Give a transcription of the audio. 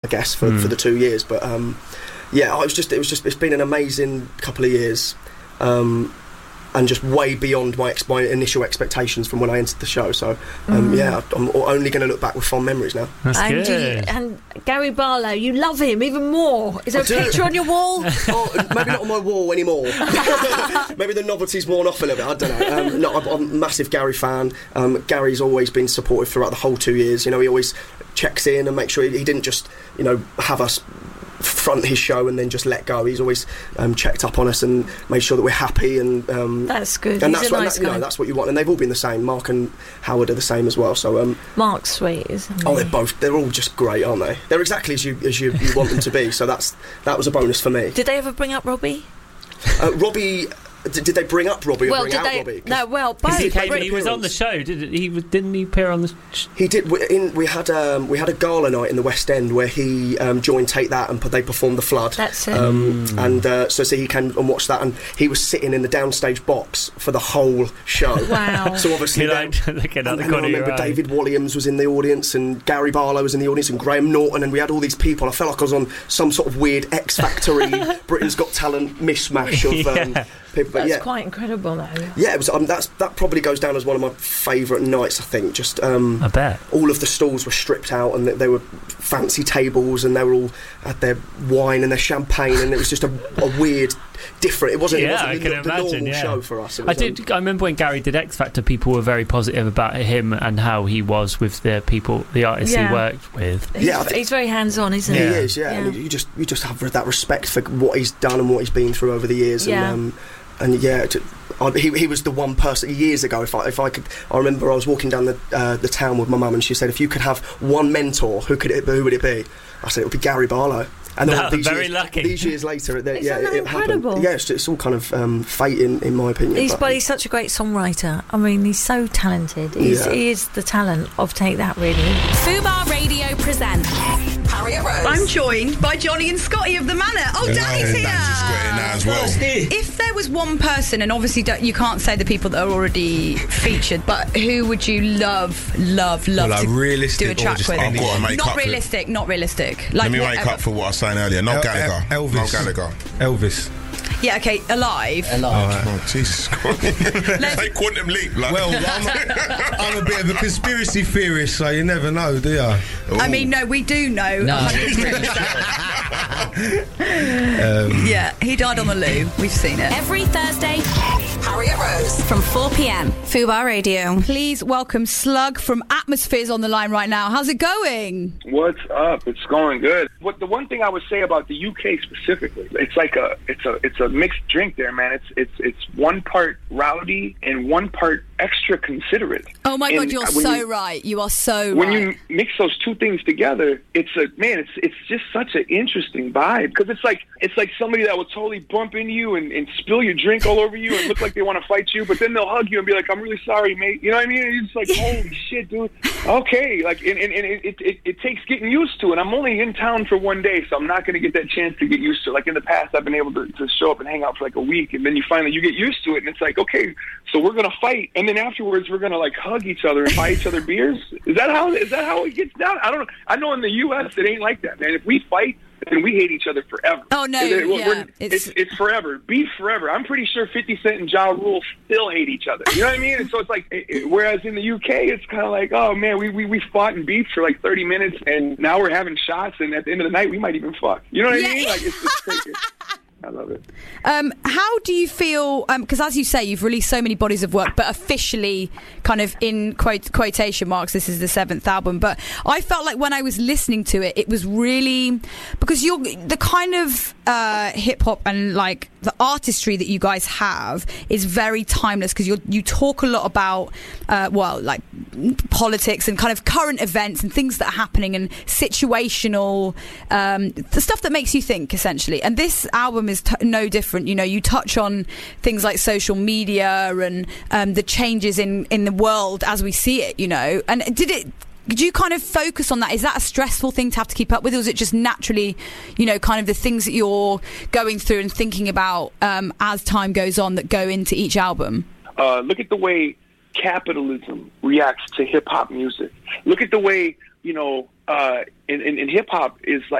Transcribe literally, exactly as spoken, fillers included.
guess, for, mm. for the two years. But um, yeah, it was just, it was just, it's been an amazing couple of years. Um, and just way beyond my, ex- my initial expectations from when I entered the show. So, um, mm. yeah, I'm only going to look back with fond memories now. That's and, good. You, and Gary Barlow, you love him even more. Is there I a do. picture on your wall? Oh, maybe not on my wall anymore. Maybe the novelty's worn off a little bit, I don't know. Um, no, I'm, I'm a massive Gary fan. Um, Gary's always been supportive throughout the whole two years. You know, he always checks in and makes sure he, he didn't just, you know, have us front his show and then just let go. He's always um, checked up on us and made sure that we're happy, and um, that's good. And He's that's a what nice that, you know, that's what you want. And they've all been the same. Mark and Howard are the same as well. So um, Mark's sweet, isn't he? Oh, they're both. They're all just great, aren't they? They're exactly as you as you, you want them to be. So that's that was a bonus for me. Did they ever bring up Robbie? Uh, Robbie. Did, did they bring up Robbie or well, bring did out they, Robbie? No, well, both. He, came, he was on the show, did he? Didn't he appear on the? Sh- he did. We, in, we had um, we had a gala night in the West End where he um, joined Take That and they performed The Flood. That's it. Um, mm. And uh, so, so he came and watched that, and he was sitting in the downstage box for the whole show. Wow. So obviously, then, then, looking at and, the and I remember David Williams was in the audience, and Gary Barlow was in the audience, and Graham Norton, and we had all these people. I felt like I was on some sort of weird X Factory, Britain's Got Talent mishmash of um, yeah. people. But that's yeah. quite incredible, though. Yeah, it was. Um, that's that probably goes down as one of my favourite nights. I think. Just um, I bet all of the stalls were stripped out, and they were fancy tables, and they were all had their wine and their champagne, and it was just a, a weird, different. It wasn't. Yeah, it wasn't I the, can the imagine. normal Yeah. show for us. It I was, did. Um, I remember when Gary did X Factor, people were very positive about him and how he was with the people, the artists Yeah. he worked with. He's, Yeah, I think- he's very hands-on, isn't he he? Yeah. is, yeah. Yeah. And you just you just have that respect for what he's done and what he's been through over the years. Yeah. And, um, and yeah, to, I, he he was the one person years ago. If I if I could, I remember I was walking down the uh, the town with my mum, and she said, if you could have one mentor, who could it? Who would it be? I said it would be Gary Barlow. And then No, these very years, lucky. These years later, it, Isn't yeah, that it, it incredible? happened. Yeah, it's, it's all kind of um, fate, in, in my opinion. He's, but, but he's such a great songwriter. I mean, he's so talented. He's, Yeah. He is the talent of Take That, really. Fubar Radio presents Harriet Rose. I'm joined by Johnny and Scotty of the Manor. Oh, Yeah, Danny's here. Dan's just got in now as well. If there was one person, and obviously don't, you can't say the people that are already featured, but who would you love, love, love Well, to like realistic do a or track just with? I've got to make Not up for it. realistic, not realistic. Let Like me whatever. make up for what I was saying earlier. Not El- Gallagher. El- Elvis. Not Gallagher. Elvis. Yeah, okay, alive. Oh, Jesus Christ. Let's- Say Quantum Leap. Like. Well, I'm a, I'm a bit of a conspiracy theorist, so you never know, do you? I mean, no, we do know. No. one hundred percent. Um, Yeah, he died on the loo. We've seen it. Every Thursday, Harriet Rose from four p.m. Fubar Radio. Please welcome Slug from Atmospheres on the line right now. How's it going? What's up? It's going good. What the one thing I would say about the U K specifically, it's like a it's a it's a mixed drink there, man. It's it's it's one part rowdy and one part extra considerate. Oh my And God, you're when so you- right. You are so When right. you mix those two things together, it's a man. It's it's just such an interesting vibe because it's like it's like somebody that will totally bump into you and, and spill your drink all over you and look like they want to fight you, but then they'll hug you and be like, "I'm really sorry, mate." You know what I mean? And it's like, holy shit, dude. Okay, like and, and, and it, it it takes getting used to. And I'm only in town for one day, so I'm not going to get that chance to get used to. Like in the past, I've been able to, to show up and hang out for like a week, and then you finally you get used to it, and it's like, okay, so we're gonna fight, and then afterwards we're gonna like hug each other and buy each other beers. Is that how is that how it gets down? I don't know. I know in the U S it ain't like that, man. If we fight, then we hate each other forever. Oh, no, And then we're- yeah, we're- it's- it's it's forever, beef forever. I'm pretty sure fifty Cent and Ja Rule still hate each other. You know what I mean? And so it's like, it, it- whereas in the U K, it's kind of like, oh man, we, we we fought and beefed for like thirty minutes, and now we're having shots, and at the end of the night, we might even fuck. You know what Yeah. I mean? Like it's just crazy. I love it. Um, how do you feel? Because as you say, you've released so many bodies of work, but officially, kind of in quote, quotation marks, this is the seventh album. But I felt like when I was listening to it, it was really because you're the kind of uh, hip hop and like the artistry that you guys have is very timeless because you you talk a lot about uh, well, like politics and kind of current events and things that are happening and situational um, the stuff that makes you think essentially. And this album is t- no different. You know, you touch on things like social media and um, the changes in, in the world as we see it, you know. And did it, did you kind of focus on that? Is that a stressful thing to have to keep up with, or is it just naturally, you know, kind of the things that you're going through and thinking about um, as time goes on that go into each album? Uh, look at the way capitalism reacts to hip hop music. Look at the way, you know, uh, in, in, in hip hop is like